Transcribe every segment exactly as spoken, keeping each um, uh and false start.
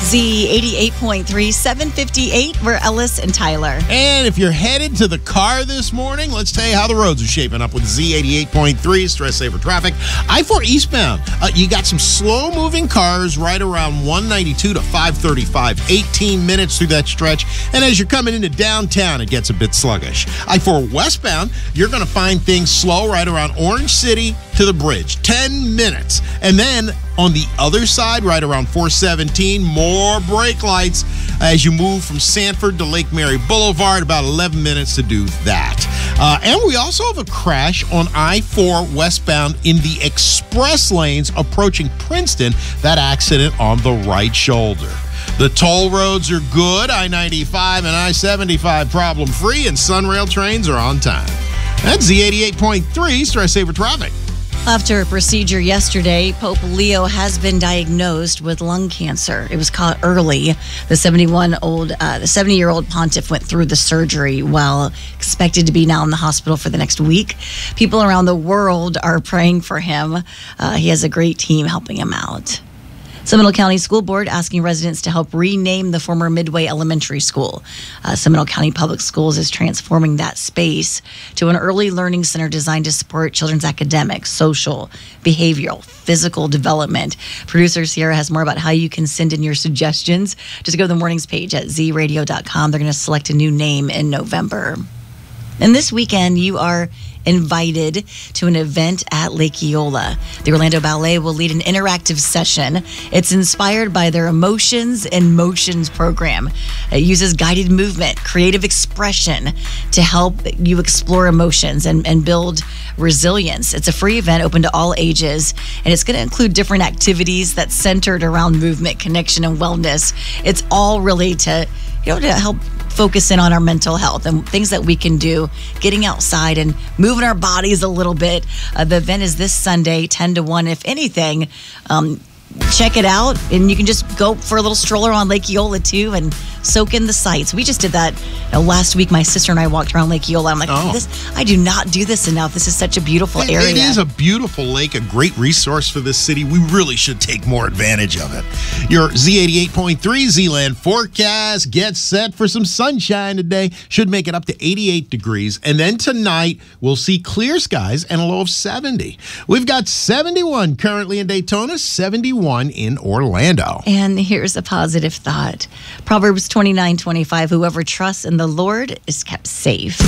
Z eighty-eight point three, seven fifty-eight. We're Ellis and Tyler. And if you're headed to the car this morning, let's tell you how the roads are shaping up with Z eighty-eight point three, stress saver traffic. I four eastbound, uh, you got some slow-moving cars right around one ninety-two to five thirty-five, eighteen minutes through that stretch. And as you're coming into downtown, it gets a bit sluggish. I four westbound, you're going to find things slow right around Orange City to the bridge, ten minutes. And then on the other side, right around four seventeen, more brake lights as you move from Sanford to Lake Mary Boulevard, about eleven minutes to do that. Uh, and we also have a crash on I four westbound in the express lanes approaching Princeton, that accident on the right shoulder. The toll roads are good, I ninety-five and I seventy-five problem-free, and Sunrail trains are on time. That's Z eighty-eight point three, stress saver traffic. After a procedure yesterday, Pope Leo has been diagnosed with lung cancer. It was caught early. The seventy-one-old, uh, the seventy-year-old pontiff went through the surgery while expected to be now in the hospital for the next week. People around the world are praying for him. Uh, he has a great team helping him out. Seminole County School Board asking residents to help rename the former Midway Elementary School. Uh, Seminole County Public Schools is transforming that space to an early learning center designed to support children's academic, social, behavioral, physical development. Producer Sierra has more about how you can send in your suggestions. Just go to the mornings page at z radio dot com. They're going to select a new name in November. And this weekend, you are invited to an event at Lake Eola. The Orlando Ballet will lead an interactive session. It's inspired by their Emotions in Motions program. It uses guided movement, creative expression to help you explore emotions and, and build resilience. It's a free event open to all ages, and it's going to include different activities that's centered around movement, connection, and wellness. It's all really to, you know, to help focus in on our mental health and things that we can do, getting outside and moving our bodies a little bit. Uh, the event is this Sunday, ten to one. If anything, um, check it out, and you can just go for a little stroller on Lake Eola too and soak in the sights. We just did that you know, last week. My sister and I walked around Lake Eola. I'm like, oh. this, I do not do this enough. This is such a beautiful it, area. It is a beautiful lake, a great resource for this city. We really should take more advantage of it. Your Z eighty-eight point three Z-Land forecast gets set for some sunshine today. Should make it up to eighty-eight degrees. And then tonight, we'll see clear skies and a low of seventy. We've got seventy-one currently in Daytona, seventy-one in Orlando. And here's a positive thought. Proverbs twenty-nine twenty-five, whoever trusts in the Lord is kept safe.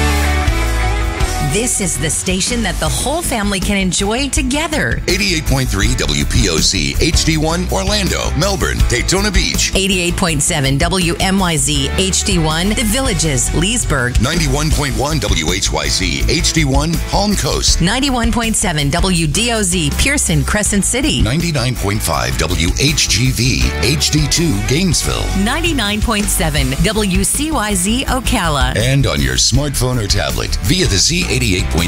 This is the station that the whole family can enjoy together. eighty-eight point three W P O Z H D one Orlando, Melbourne, Daytona Beach. eighty-eight point seven W M Y Z H D one The Villages, Leesburg. ninety-one point one W H Y Z H D one Palm Coast. ninety-one point seven W D O Z Pearson, Crescent City. ninety-nine point five W H G V H D two Gainesville. ninety-nine point seven W C Y Z Ocala. And on your smartphone or tablet via the Z eighty-eight point